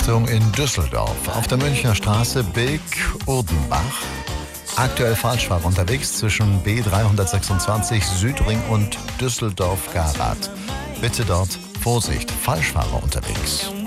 Achtung in Düsseldorf. Auf der Münchner Straße Bilk-Urdenbach. Aktuell Falschfahrer unterwegs zwischen B326 Südring und Düsseldorf-Garath. Bitte dort Vorsicht, Falschfahrer unterwegs.